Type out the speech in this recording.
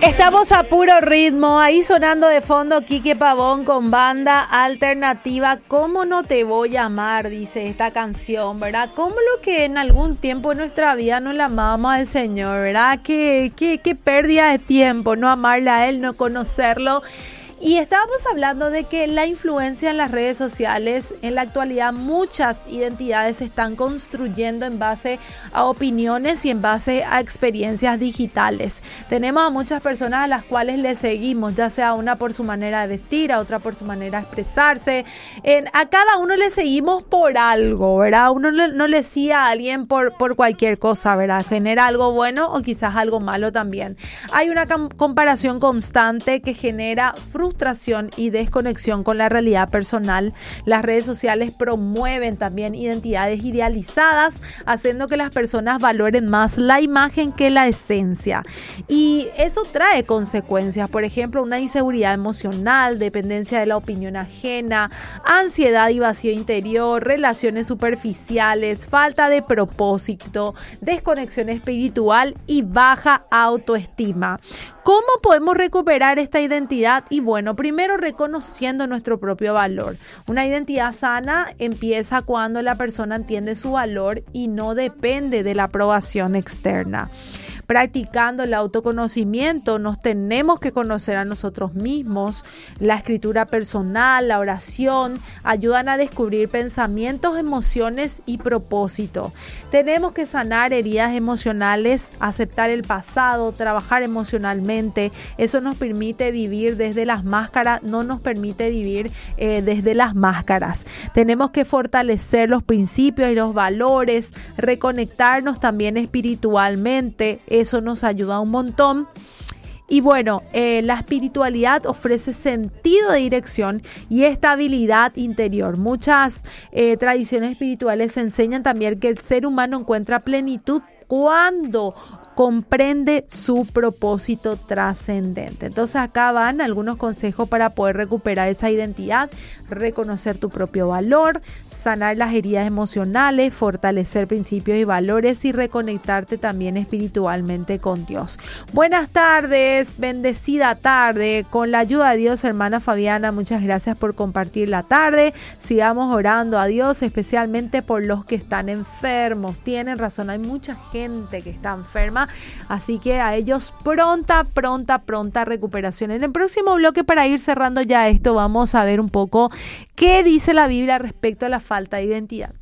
Estamos a puro ritmo, ahí sonando de fondo Quique Pavón con Banda Alternativa. ¿Cómo no te voy a amar? Dice esta canción, ¿verdad? ¿Cómo lo que en algún tiempo de nuestra vida no la amamos al Señor, ¿verdad? Qué pérdida de tiempo no amarle a Él, no conocerlo. Y estábamos hablando de que la influencia en las redes sociales, en la actualidad muchas identidades se están construyendo en base a opiniones y en base a experiencias digitales. Tenemos a muchas personas a las cuales le seguimos, ya sea una por su manera de vestir, a otra por su manera de expresarse. A cada uno le seguimos por algo, ¿verdad? Uno no le sigue a alguien por cualquier cosa, ¿verdad? Genera algo bueno o quizás algo malo también. Hay una comparación constante que genera frustración y desconexión con la realidad personal. Las redes sociales promueven también identidades idealizadas, haciendo que las personas valoren más la imagen que la esencia. Y eso trae consecuencias, por ejemplo, una inseguridad emocional, dependencia de la opinión ajena, ansiedad y vacío interior, relaciones superficiales, falta de propósito, desconexión espiritual y baja autoestima. ¿Cómo podemos recuperar esta identidad? Y bueno, primero reconociendo nuestro propio valor. Una identidad sana empieza cuando la persona entiende su valor y no depende de la aprobación externa. Practicando el autoconocimiento, nos tenemos que conocer a nosotros mismos. La escritura personal, la oración, ayudan a descubrir pensamientos, emociones y propósito. Tenemos que sanar heridas emocionales, aceptar el pasado, trabajar emocionalmente. Eso nos permite vivir desde las máscaras, no nos permite vivir desde las máscaras. Tenemos que fortalecer los principios y los valores, reconectarnos también espiritualmente. Eso nos ayuda un montón. Y bueno, la espiritualidad ofrece sentido de dirección y estabilidad interior. Muchas tradiciones espirituales enseñan también que el ser humano encuentra plenitud cuando comprende su propósito trascendente. Entonces acá van algunos consejos para poder recuperar esa identidad, reconocer tu propio valor, sanar las heridas emocionales, fortalecer principios y valores y reconectarte también espiritualmente con Dios. Buenas tardes, bendecida tarde, con la ayuda de Dios, hermana Fabiana, muchas gracias por compartir la tarde. Sigamos orando a Dios, especialmente por los que están enfermos. Tienen razón, hay mucha gente que está enferma, así que a ellos pronta recuperación. En el próximo bloque, para ir cerrando ya esto, vamos a ver un poco qué dice la Biblia respecto a la falta de identidad.